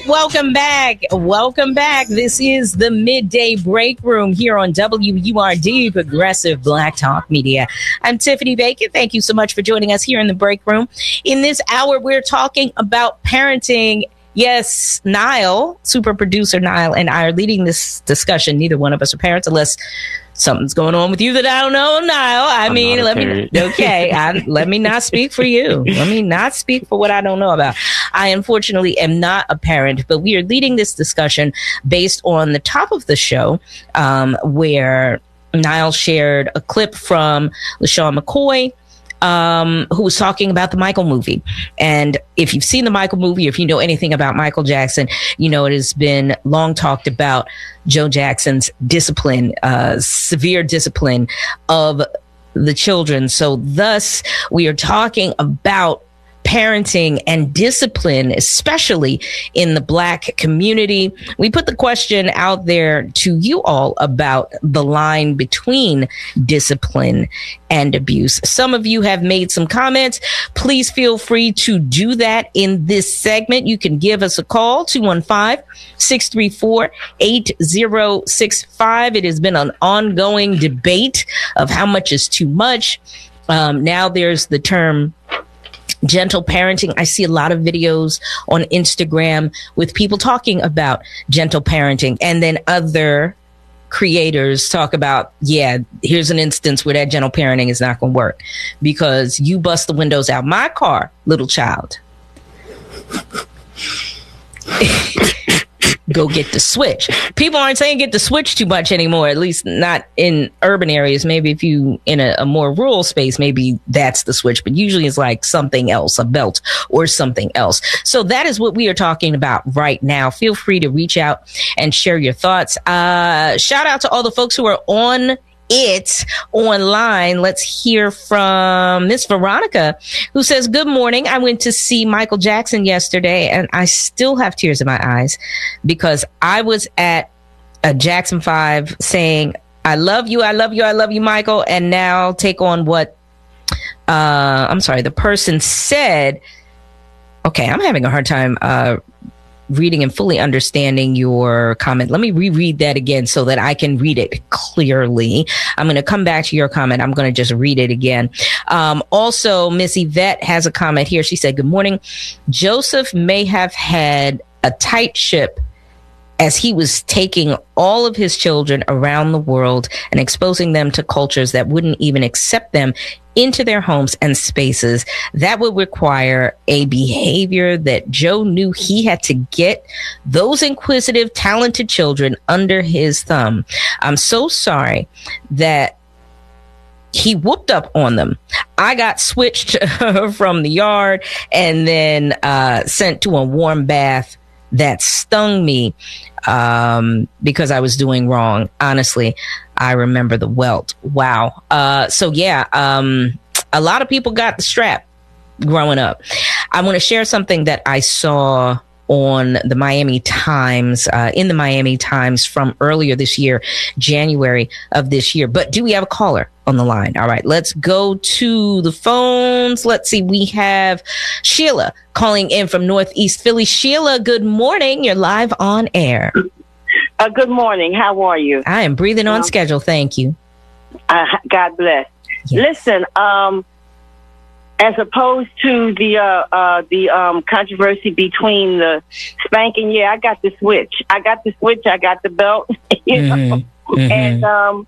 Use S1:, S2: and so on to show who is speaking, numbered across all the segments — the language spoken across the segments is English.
S1: Welcome back. Welcome back. This is the Midday Break Room here on WURD, Progressive Black Talk Media. I'm Tiffany Bacon. Thank you so much for joining us here in the break room. In this hour, we're talking about parenting. Yes, Niall, super producer Niall, and I are leading this discussion. Neither one of us are parents unless something's going on with you that I don't know, Niall. Let me not speak for you. Let me not speak for what I don't know about. I unfortunately am not a parent, but we are leading this discussion based on the top of the show, where Niall shared a clip from LaShawn McCoy, who was talking about the Michael movie. And if you've seen the Michael movie, if you know anything about Michael Jackson, you know it has been long talked about Joe Jackson's discipline, severe discipline of the children. So thus, we are talking about parenting and discipline, especially in the Black community. We put the question out there to you all about the line between discipline and abuse. Some of you have made some comments. Please feel free to do that in this segment. You can give us a call, 215-634-8065. It has been an ongoing debate of how much is too much. Now there's the term gentle parenting. I see a lot of videos on Instagram with people talking about gentle parenting, and then other creators talk about, yeah, here's an instance where that gentle parenting is not going to work because you bust the windows out my car, little child. Go get the switch. People aren't saying get the switch too much anymore, at least not in urban areas. Maybe if you in a more rural space, maybe that's the switch, but usually it's like something else, a belt or something else. So that is what we are talking about right now. Feel free to reach out and share your thoughts. Shout out to all the folks who are on it online. Let's hear from Miss Veronica, who says, good morning. I went to see Michael Jackson yesterday and I still have tears in my eyes because I was at a Jackson 5 saying, I love you, Michael. And now take on what, the person said. Okay, I'm having a hard time, reading and fully understanding your comment. Let me reread that again so that I can read it clearly. I'm going to come back to your comment. I'm going to just read it again. Also, Miss Yvette has a comment here. She said, good morning. Joseph may have had a tight ship as he was taking all of his children around the world and exposing them to cultures that wouldn't even accept them into their homes and spaces. That would require a behavior that Joe knew he had to get those inquisitive, talented children under his thumb. I'm so sorry that he whooped up on them. I got switched from the yard and then sent to a warm bath that stung me because I was doing wrong. Honestly, I remember the welt. Wow. A lot of people got the strap growing up. I want to share something that I saw on the Miami Times, in the Miami Times from earlier this year, January of this year. But do we have a caller on the line? All right, let's go to the phones. Let's see. We have Sheila calling in from Northeast Philly. Sheila, good morning. You're live on air.
S2: Good morning. How are you?
S1: I am breathing on schedule. Thank you.
S2: God bless. Yes. Listen, as opposed to the controversy between the spanking, I got the switch. I got the belt. You know? And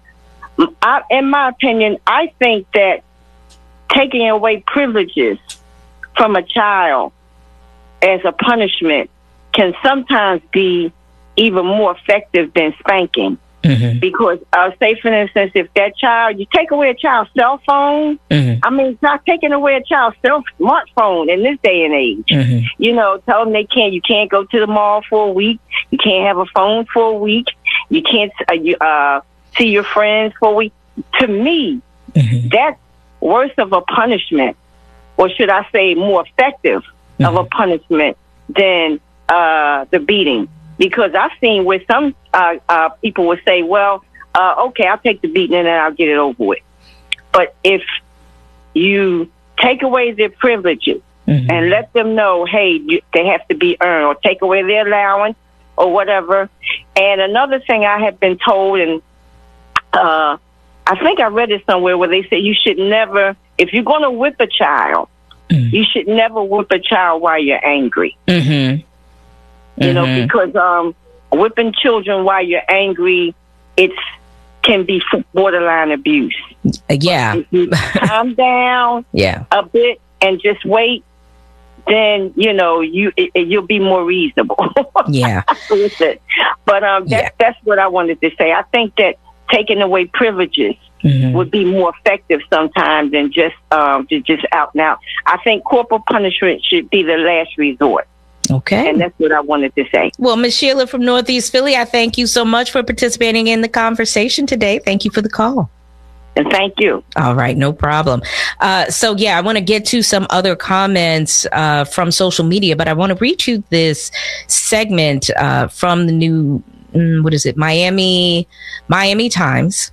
S2: in my opinion, I think that taking away privileges from a child as a punishment can sometimes be even more effective than spanking. Because, say, for instance, if that child, you take away a child's cell phone, I mean, it's not taking away a child's smartphone in this day and age. You know, tell them you can't go to the mall for a week. You can't have a phone for a week. You can't see your friends for a week. To me, that's worse of a punishment, or should I say more effective of a punishment than the beating. Because I've seen where some people would say, well, okay, I'll take the beating and then I'll get it over with. But if you take away their privileges, and let them know, hey, they have to be earned, or take away their allowance or whatever. And another thing I have been told, and I think I read it somewhere where they say you should never, if you're going to whip a child, you should never whip a child while you're angry. You know, because whipping children while you're angry, it can be borderline abuse. If you calm down a bit and just wait, then, you know, you'll be more reasonable. With it. But that's what I wanted to say. I think that taking away privileges would be more effective sometimes than just out and out. I think corporal punishment should be the last resort.
S1: Okay.
S2: And that's what I wanted to say.
S1: Well, Ms. Sheila from Northeast Philly, I thank you so much for participating in the conversation today. Thank you for the call.
S2: And thank you.
S1: All right, no problem. So, I want to get to some other comments from social media, but I want to read you this segment from the new, Miami Times.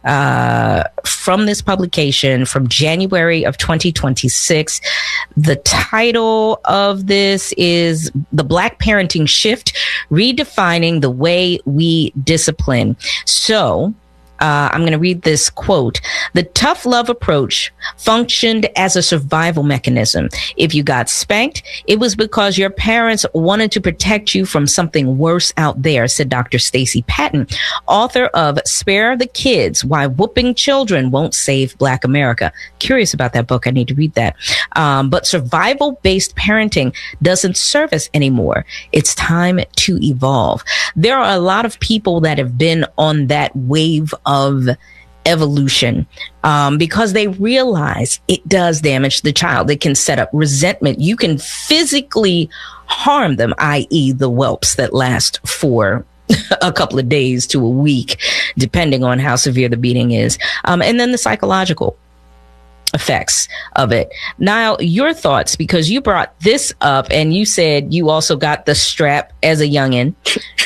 S1: From this publication from January of 2026. The title of this is The Black Parenting Shift, Redefining the Way We Discipline. So, I'm going to read this quote. The tough love approach functioned as a survival mechanism. If you got spanked, it was because your parents wanted to protect you from something worse out there, said Dr. Stacey Patton, author of Spare the Kids, Why Whooping Children Won't Save Black America. Curious about that book. I need to read that. But survival-based parenting doesn't serve us anymore. It's time to evolve. There are a lot of people that have been on that wave of evolution because they realize it does damage the child. It can set up resentment. You can physically harm them, i.e. the whelps that last for a couple of days to a week, depending on how severe the beating is. And then the psychological effects of it. Now, your thoughts, because you brought this up and you said you also got the strap as a youngin'.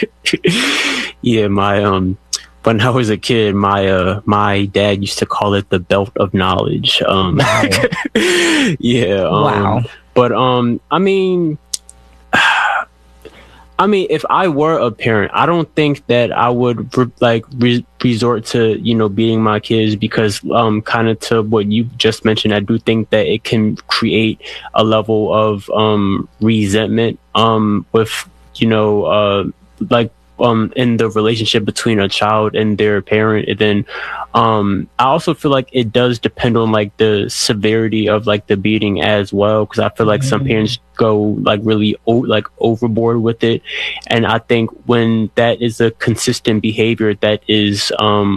S3: Yeah, when I was a kid, my dad used to call it the belt of knowledge.
S1: Wow.
S3: Wow. But I mean, if I were a parent, I don't think that I would resort to, beating my kids because kind of to what you just mentioned, I do think that it can create a level of resentment with, in the relationship between a child and their parent. And then I also feel like it does depend on the severity of the beating as well, because I feel like some parents go really overboard with it. And I think when that is a consistent behavior that is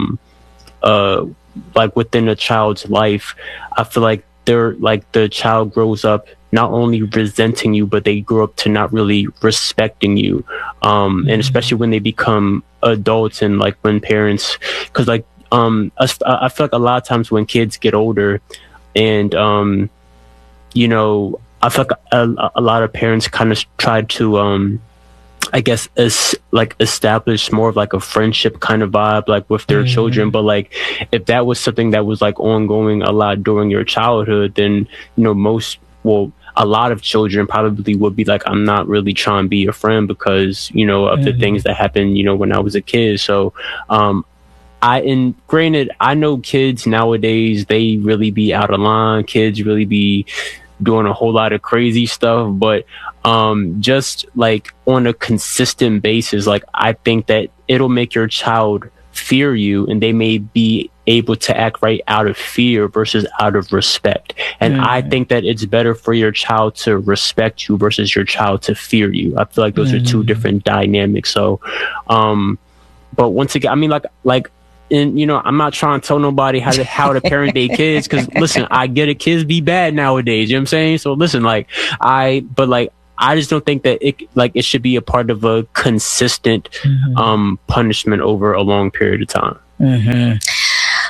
S3: within a child's life, I feel like the child grows up not only resenting you, but they grow up to not really respecting you. And especially when they become adults and when parents, because I feel like a lot of times when kids get older and, I feel like a lot of parents kind of try to, I guess, establish more of a friendship kind of vibe, with their children. But if that was something that was ongoing a lot during your childhood, then, a lot of children probably would be I'm not really trying to be your friend because, of the things that happened, when I was a kid. So, granted, I know kids nowadays, they really be out of line. Kids really be doing a whole lot of crazy stuff, but just on a consistent basis, I think that it'll make your child fear you, and they may be able to act right out of fear versus out of respect. And I think that it's better for your child to respect you versus your child to fear you. I feel like those are two different dynamics. So but once again, I mean, and I'm not trying to tell nobody how to parent their kids, because listen, I get it, kids be bad nowadays, you know what I'm saying? So listen, I just don't think that it should be a part of a consistent punishment over a long period of time.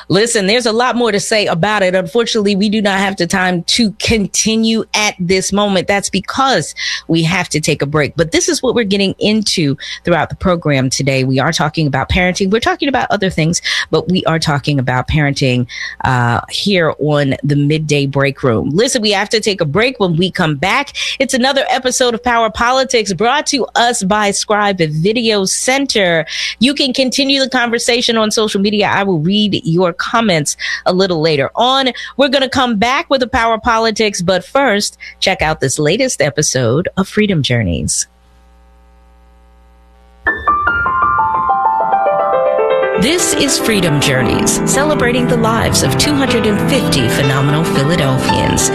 S1: Listen, there's a lot more to say about it. Unfortunately, we do not have the time to continue at this moment. That's because we have to take a break. But this is what we're getting into throughout the program today. We are talking about parenting. We're talking about other things, but we are talking about parenting here on the Midday Break Room. Listen, we have to take a break. When we come back, it's another episode of Power Politics brought to us by Scribe Video Center. You can continue the conversation on social media. I will read your comments a little later on. We're going to come back with the Power Politics, but first, check out this latest episode of Freedom Journeys. This is Freedom Journeys, celebrating the lives of 250 phenomenal Philadelphians.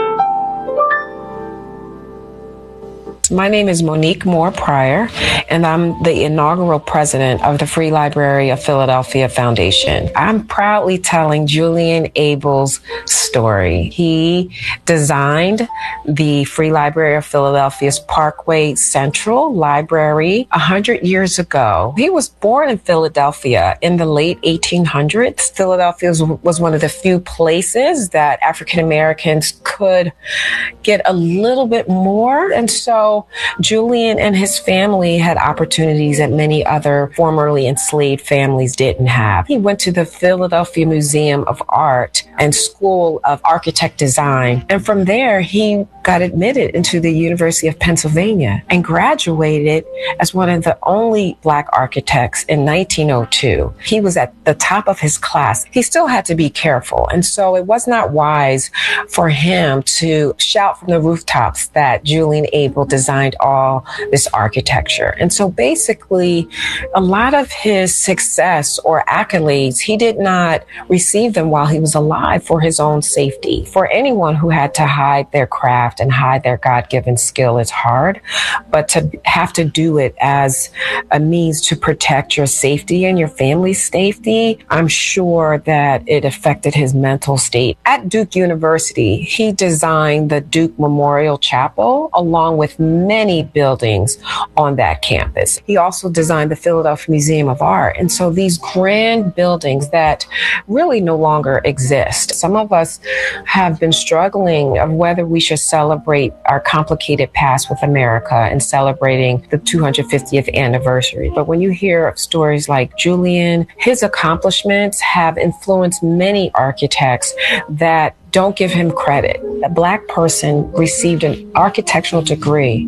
S4: My name is Monique Moore Pryor, and I'm the inaugural president of the Free Library of Philadelphia Foundation. I'm proudly telling Julian Abel's story. He designed the Free Library of Philadelphia's Parkway Central Library 100 years ago. He was born in Philadelphia in the late 1800s. Philadelphia was one of the few places that African Americans could get a little bit more, and so Julian and his family had opportunities that many other formerly enslaved families didn't have. He went to the Philadelphia Museum of Art and School of Architect Design. And from there, he got admitted into the University of Pennsylvania and graduated as one of the only Black architects in 1902. He was at the top of his class. He still had to be careful. And so it was not wise for him to shout from the rooftops that Julian Abel designed all this architecture. And so basically, a lot of his success or accolades, he did not receive them while he was alive for his own safety. For anyone who had to hide their craft and hide their God-given skill is hard, but to have to do it as a means to protect your safety and your family's safety, I'm sure that it affected his mental state. At Duke University, he designed the Duke Memorial Chapel along with many buildings on that campus. He also designed the Philadelphia Museum of Art. And so these grand buildings that really no longer exist. Some of us have been struggling of whether we should celebrate our complicated past with America and celebrating the 250th anniversary. But when you hear of stories like Julian, his accomplishments have influenced many architects that don't give him credit. A Black person received an architectural degree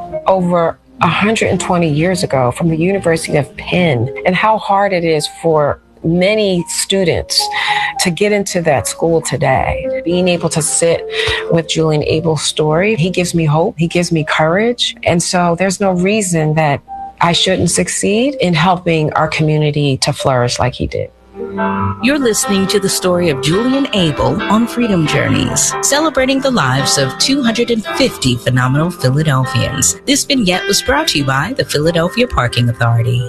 S4: over 120 years ago from the University of Penn, and how hard it is for many students to get into that school today. Being able to sit with Julian Abel's story, he gives me hope, he gives me courage, and so there's no reason that I shouldn't succeed in helping our community to flourish like he did.
S1: You're listening to the story of Julian Abel on Freedom Journeys, celebrating the lives of 250 phenomenal Philadelphians. This vignette was brought to you by the Philadelphia Parking Authority.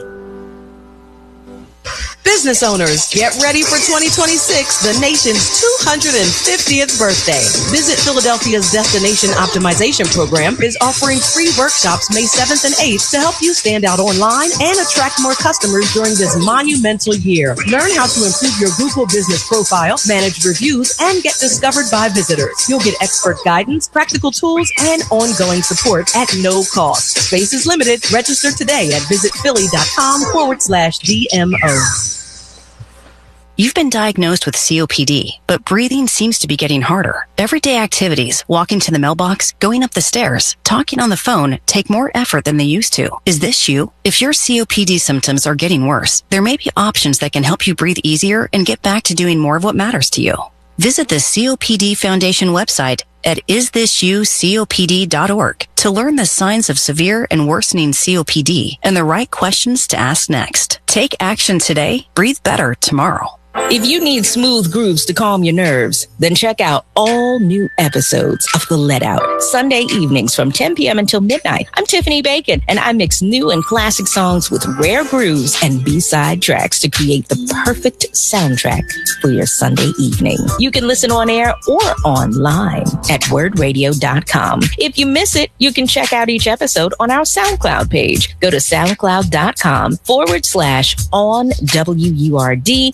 S5: Business owners, get ready for 2026, the nation's 250th birthday. Visit Philadelphia's Destination Optimization Program is offering free workshops May 7th and 8th to help you stand out online and attract more customers during this monumental year. Learn how to improve your Google business profile, manage reviews, and get discovered by visitors. You'll get expert guidance, practical tools, and ongoing support at no cost. Space is limited. Register today at visitphilly.com/DMO.
S6: You've been diagnosed with COPD, but breathing seems to be getting harder. Everyday activities, walking to the mailbox, going up the stairs, talking on the phone, take more effort than they used to. Is this you? If your COPD symptoms are getting worse, there may be options that can help you breathe easier and get back to doing more of what matters to you. Visit the COPD Foundation website at isthisyoucopd.org to learn the signs of severe and worsening COPD and the right questions to ask next. Take action today, breathe better tomorrow.
S1: If you need smooth grooves to calm your nerves, then check out all new episodes of The Let Out, Sunday evenings from 10 p.m. until midnight. I'm Tiffany Bacon, and I mix new and classic songs with rare grooves and B-side tracks to create the perfect soundtrack for your Sunday evening. You can listen on air or online at wordradio.com. If you miss it, you can check out each episode on our SoundCloud page. Go to soundcloud.com/on WURD and type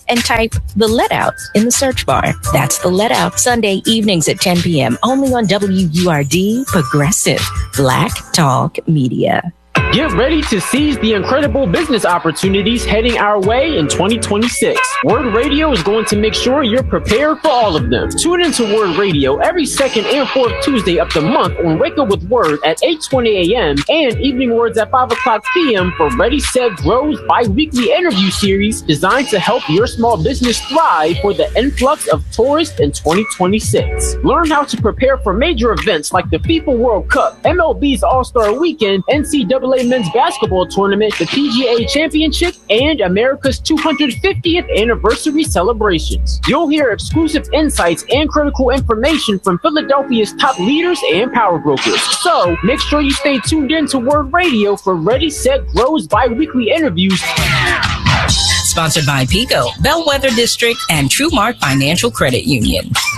S1: type The Let Out in the search bar. That's The Let Out, Sunday evenings at 10 p.m. only on WURD Progressive Black Talk Media.
S3: Get ready to seize the incredible business opportunities heading our way in 2026. Word Radio is going to make sure you're prepared for all of them. Tune into Word Radio every second and fourth Tuesday of the month on Wake Up with Word at 8:20 a.m. and Evening Words at 5 o'clock p.m. for Ready, Set, Grow's bi-weekly interview series designed to help your small business thrive for the influx of tourists in 2026. Learn how to prepare for major events like the FIFA World Cup, MLB's All-Star Weekend, NCAA Men's Basketball Tournament, the PGA Championship, and America's 250th anniversary celebrations. You'll hear exclusive insights and critical information from Philadelphia's top leaders and power brokers. So make sure you stay tuned in to Word Radio for Ready, Set, Grow's bi-weekly interviews.
S1: Sponsored by PICO, Bellwether District, and TrueMark Financial Credit Union.